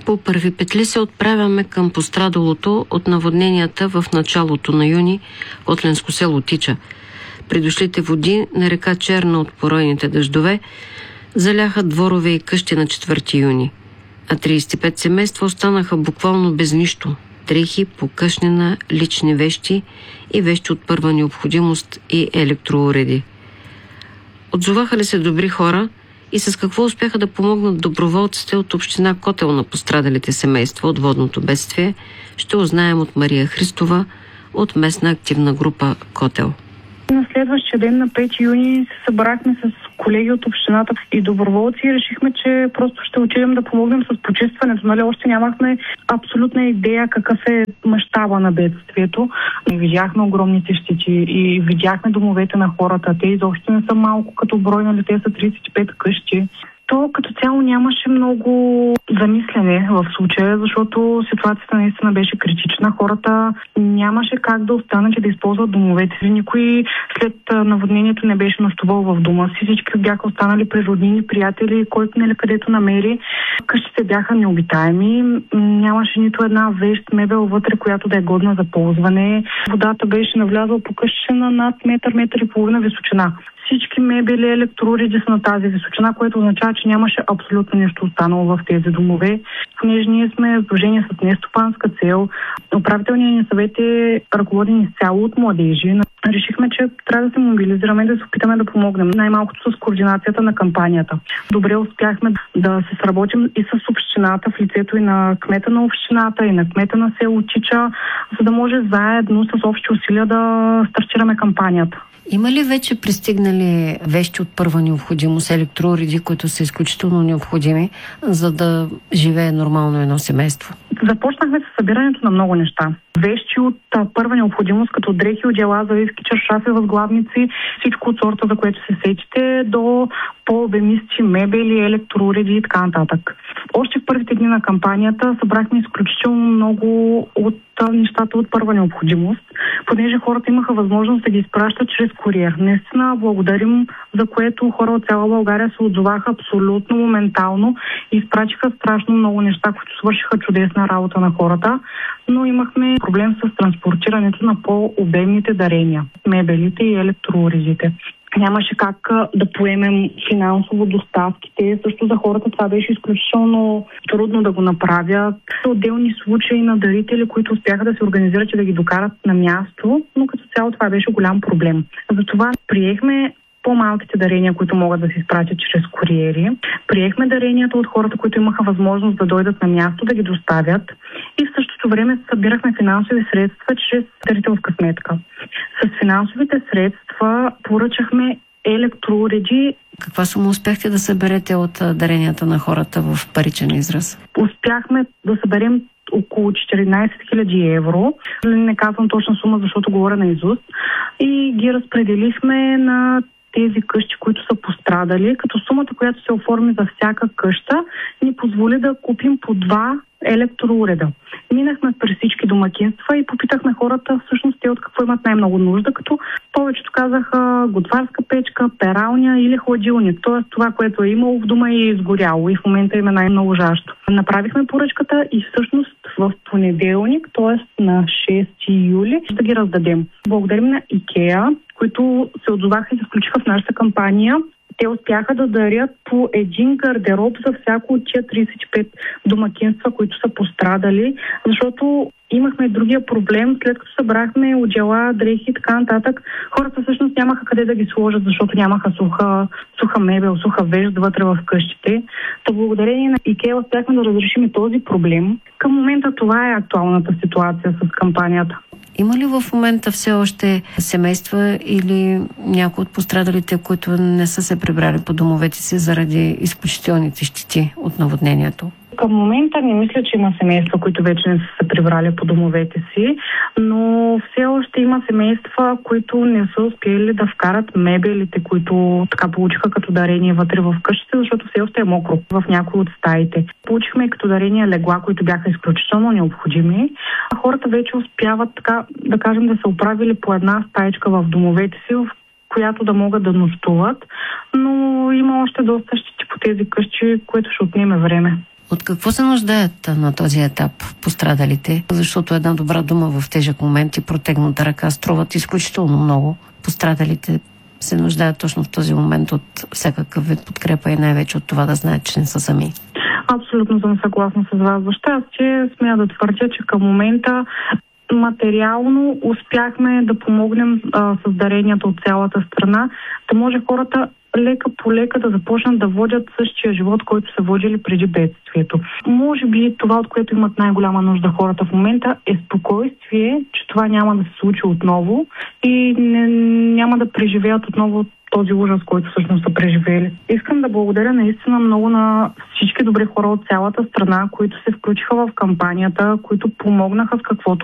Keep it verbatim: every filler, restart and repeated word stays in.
По първи петли се отправяме към пострадалото от наводненията в началото на юни Котленско село Тича. Придошлите води на река Черна от поройните дъждове заляха дворове и къщи на четвърти юни, а тридесет и пет семейства останаха буквално без нищо. Дрехи, покъшнена, лични вещи и вещи от първа необходимост и електроуреди. Отзоваха ли се добри хора и с какво успяха да помогнат доброволците от община Котел на пострадалите семейства от водното бедствие, ще узнаем от Мария Христова от местна активна група Котел. На следващия ден, на пети юни, се събрахме с колеги от общината и доброволци и решихме, че просто ще отидем да помогнем с почистването. Нали? Още нямахме абсолютна идея какъв е мащаба на бедствието. И видяхме огромните щети и видяхме домовете на хората. Те изобщо не са малко като брой, нали? Те са тридесет и пет къщи. То като цяло нямаше много замислене в случая, защото ситуацията наистина беше критична. Хората нямаше как да останат и да използват домовете си. Никой след наводнението не беше нощувал в дома си. Всички бяха останали при роднини, приятели, който нали където намери. Къщите бяха необитаеми. Нямаше нито една вещ, мебел вътре, която да е годна за ползване. Водата беше навлязла по къщите на над метър, метър и половина височина. Всички мебели, електроуреди са на тази височина, което означава, че нямаше абсолютно нищо останало в тези домове. Понеже ние сме сдружение с нестопанска цел, управителният ни съвет е ръководен изцяло от младежи. Решихме, че трябва да се мобилизираме и да се опитаме да помогнем. Най-малкото с координацията на кампанията. Добре успяхме да се сработим и с общината в лицето и на кмета на общината, и на кмета на село Тича, за да може заедно с общи усилия да стартираме кампанията. Има ли вече пристигнали вещи от първа необходимост, електроуреди, които са изключително необходими, за да живее нормално едно семейство? Започнахме с събирането на много неща. Вещи от а, първа необходимост, като дрехи, одеяла, завивки, чаршафи, възглавници, всичко от сорта, за което се сетите, до по-обемисти мебели, електроуреди и така нататък. Още в първите дни на кампанията събрахме изключително много от а, нещата от първа необходимост, понеже хората имаха възможност да ги изпращат чрез куриер. Наистина благодарим, за което хора от цяла България се отзоваха абсолютно моментално и изпратиха страшно много неща, които свършиха чудесна работа на хората, но имахме проблем с транспортирането на по-обемните дарения, мебелите и електроуредите. Нямаше как да поемем финансово доставките. Също за хората това беше изключително трудно да го направят. Отделни случаи на дарители, които успяха да се организират и да ги докарат на място, но като цяло това беше голям проблем. Затова приехме по-малките дарения, които могат да се изпратят чрез куриери. Приехме даренията от хората, които имаха възможност да дойдат на място, да ги доставят. И в същото време събирахме финансови средства чрез дарителска сметка. С финансовите средства поръчахме електроуреди. Каква сума успяхте да съберете от даренията на хората в паричен израз? Успяхме да съберем около четиринадесет хиляди евро. Не казвам точна сума, защото говоря наизуст. И ги разпределихме на тези къщи, които са пострадали, като сумата, която се оформи за всяка къща, ни позволи да купим по два електроуреда. Минахме през всички домакинства и попитахме хората всъщност те от какво имат най-много нужда, като повечето казаха готварска печка, пералня или хладилник. Тоест това, което е имало в дома и е изгоряло и в момента им е най-много жащо. Направихме поръчката и всъщност в понеделник, т.е. на шести юли, ще ги раздадем. Благодарим на Икеа, които се отзоваха и се включиха в нашата кампания. Те успяха да дарят по един гардероб за всяко от тия тридесет и пет домакинства, които са пострадали, защото имахме другия проблем, след като събрахме одеяла, дрехи и така нататък, хората всъщност нямаха къде да ги сложат, защото нямаха суха, суха мебел, суха вещ вътре в къщите. То благодарение на Икеа успяхме да разрешим и този проблем. Към момента това е актуалната ситуация с кампанията. Има ли в момента все още семейства или някои от пострадалите, които не са се прибрали по домовете си заради изключителните щети от наводнението? Към момента не мисля, че има семейства, които вече не са се прибрали по домовете си, но все още има семейства, които не са успели да вкарат мебелите, които така получиха като дарение вътре в къщите, защото все още е мокро в някои от стаите. Получихме като дарение легла, които бяха изключително необходими. Хората вече успяват така, да кажем, да се оправили по една стаечка в домовете си, в която да могат да нощуват, но има още доста щети по тези къщи, което ще отнеме време. От какво се нуждаят на този етап пострадалите? Защото една добра дума в тежък момент и протегната ръка струват изключително много. Пострадалите се нуждаят точно в този момент от всякакъв вид подкрепа и най-вече от това да знаят, че не са сами. Абсолютно съм съгласна с вас. За щастие смея да твърдя, че към момента материално успяхме да помогнем а, с даренията от цялата страна, да може хората лека по лека да започнат да водят същия живот, който са водили преди бедствието. Може би това, от което имат най-голяма нужда хората в момента, е спокойствие, че това няма да се случи отново и не, няма да преживеят отново този ужас, който всъщност са преживели. Искам да благодаря наистина много на всички добри хора от цялата страна, които се включиха в кампанията, които помогнаха с каквото